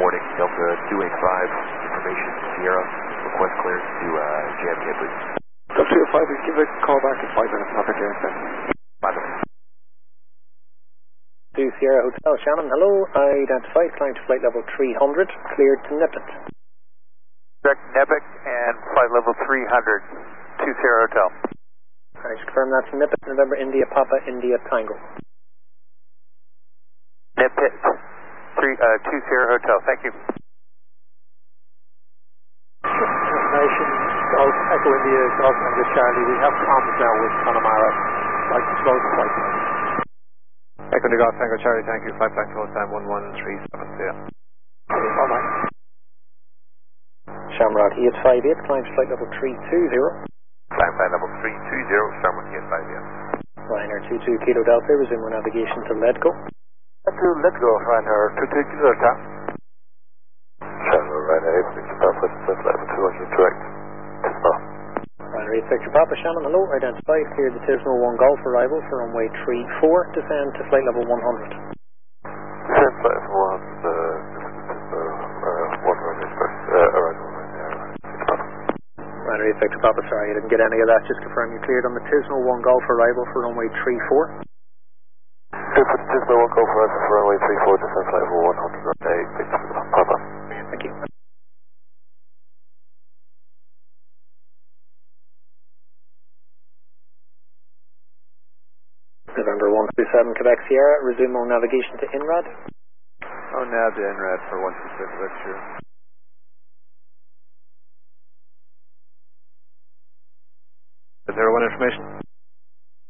morning, Delta 285, information Sierra, request clearance to JFK, please. Delta 285, we give a call back in 5 minutes, not again, then. 5 minutes. To Sierra Hotel, Shannon, hello, identified, flying to flight level 300, cleared to Nippet. Direct Nippet and flight level 300 to Sierra Hotel. I just confirm that's Nippet, November, India, Papa, India, Tango. Nippet, 2 Sierra Hotel, thank you. Nation, Golf, Echo India, Golf Tango Charlie, we have comms now with Connemara, like to slow the flight. Echo India, Golf Tango Charlie, thank you, flight plan close time 1137, see ya. Bye-bye. Shamrock ES58, climb to flight level 320. Climb flight level 320, Shamrock ES5, yeah. Ryanair 22 Kilo Delta, resume our navigation to Ledco. Let's go, Ryanair 22 Kilo Delta. Shamrock Ryanair 8 Victor Papa, flight level 200, direct. Tismo. Ryanair 8 Victor Papa, Shannon, hello, identified, cleared the Tismo 1 Golf arrival for runway 34, descend to flight level 100. Descend flight level 100, arrival. Ryanair 8 Victor Papa, sorry, I didn't get any of that. Just confirm you cleared on the Tismo 1 Golf arrival for runway 34. Good for the Tismo 1 Golf arrival for runway 34, descend flight level 100, Ryanair 8 Victor Papa. Thank you. November 127 Quebec Sierra, resume on navigation to INRAD. Oh, nav to NRAD for 126, that's true.